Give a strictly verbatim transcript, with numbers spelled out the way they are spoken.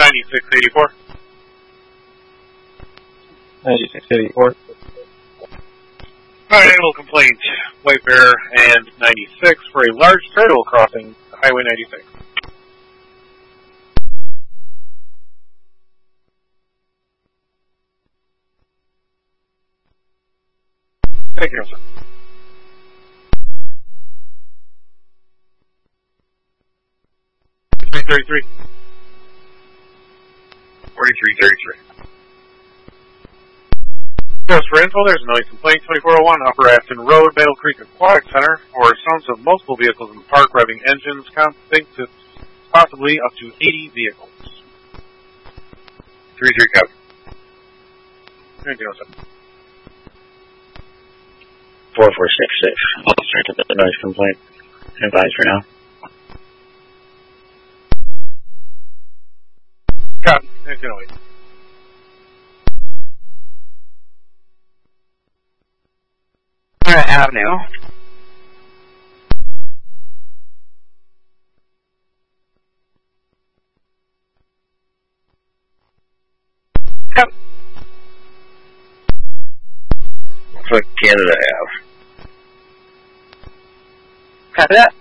ninety-six eighty-four. ninety-six eighty-four. Alright, animal complaint. White Bear and ninety-six for a large turtle crossing Highway ninety-six. Thank you, sir. three thirty-three. forty-three thirty-three. Just for info, there's a noise complaint, twenty-four oh one, Upper Afton Road, Battle Creek Aquatic Center, for sounds of multiple vehicles in the park revving engines, thinks it's possibly up to eighty vehicles. three three copy. Thank you, sir. four four six six. I'll start to the noise complaint. Advise for now. Copy. Thank you, noise. Avenue. Yep. Looks like Canada Ave. Copy that.